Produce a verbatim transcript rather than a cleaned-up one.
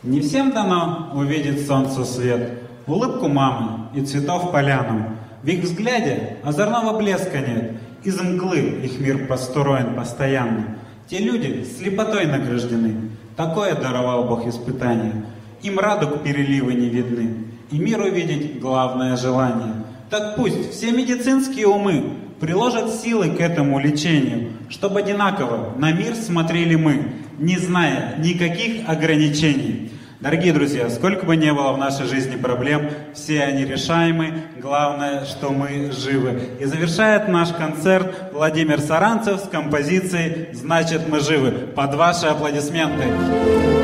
Не всем дано увидеть солнцу свет, улыбку мамы и цветов поляну. В их взгляде озорного блеска нет, из мглы их мир построен постоянно. Те люди слепотой награждены, такое даровал Бог испытание. Им радуг переливы не видны, и мир увидеть главное желание. Так пусть все медицинские умы приложат силы к этому лечению, чтобы одинаково на мир смотрели мы, не зная никаких ограничений. Дорогие друзья, сколько бы ни было в нашей жизни проблем, все они решаемы, главное, что мы живы. И завершает наш концерт Владимир Саранцев с композицией «Значит, мы живы». Под ваши аплодисменты.